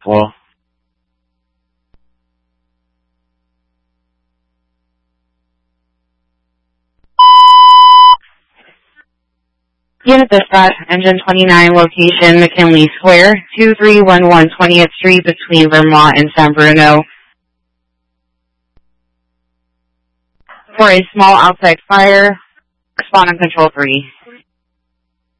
Well, Unit Dispatch, Engine 29, location McKinley Square, 2311 20th Street between Vermont and San Bruno. For a small outside fire, respond on Control 3.